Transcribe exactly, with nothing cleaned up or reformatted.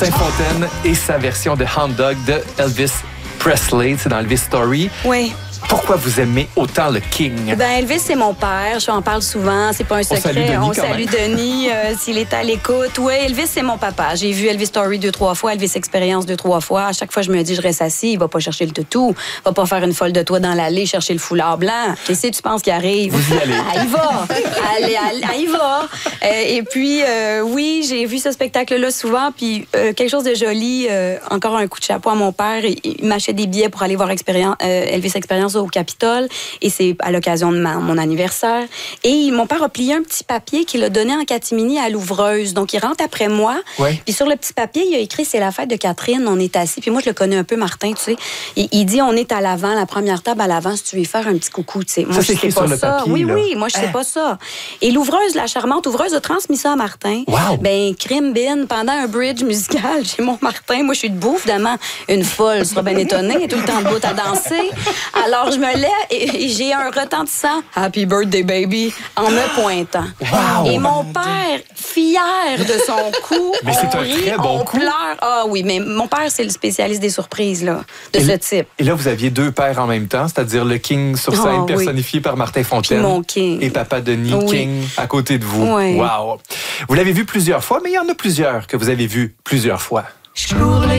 Martin Fontaine et sa version de Hound Dog de Elvis Presley, c'est dans Elvis Story. Oui. Pourquoi vous aimez autant le King? Ben Elvis, c'est mon père. Je en parle souvent. C'est pas un secret. On salue Denis, On quand salue même. Denis euh, s'il est à l'écoute. Oui, Elvis, c'est mon papa. J'ai vu Elvis Story deux, trois fois, Elvis Experience deux, trois fois. À chaque fois, je me dis, je reste assis. Il va pas chercher le toutou. Il va pas faire une folle de toi dans l'allée, chercher le foulard blanc. Qu'est-ce que tu penses qui arrive? Vous y allez. Ah, il va. Allez, allez, ah, il va. Euh, et puis, euh, oui, j'ai vu ce spectacle-là souvent. Puis, euh, quelque chose de joli. Euh, encore un coup de chapeau à mon père. Il, il m'achetait des billets pour aller voir Expérience, euh, Elvis Experience au Capitole. Et c'est à l'occasion de ma, mon anniversaire. Et il, mon père a plié un petit papier qu'il a donné en catimini à l'ouvreuse. Donc, il rentre après moi. Ouais. Puis sur le petit papier, il a écrit « C'est la fête de Catherine, on est assis. » Puis moi, je le connais un peu, Martin, tu sais. Il, il dit « On est à l'avant, la première table à l'avant, si tu veux y faire un petit coucou. » Tu sais. Moi, Ça, je c'est sais écrit pas sur le ça. papier, Oui, là. oui, moi, je sais Hein? pas ça. Et l'ouvreuse, la charmante ouvreuse, a transmis ça à Martin. Wow. Ben, crime bin, pendant un bridge musical chez mon Martin, moi, je suis debout, évidemment, une folle, je serais bien étonnée, tout le temps debout à danser. Alors, je me lève et, et j'ai un retentissant « Happy birthday, baby » en me pointant. Wow. Et mon père, fier de son coup, Mais c'est on un rit, très bon on coup. pleure. Ah oui, mais mon père, c'est le spécialiste des surprises, là, de Et ce là- type. Et là, vous aviez deux pères en même temps, c'est-à-dire le King sur scène, Ah, oui. personnifié par Martin Fontaine. Puis mon King. Et Papa Denis Oui. King à côté de vous. Oui. Wow. Vous l'avez vu plusieurs fois, mais il y en a plusieurs que vous avez vu plusieurs fois. Je cours le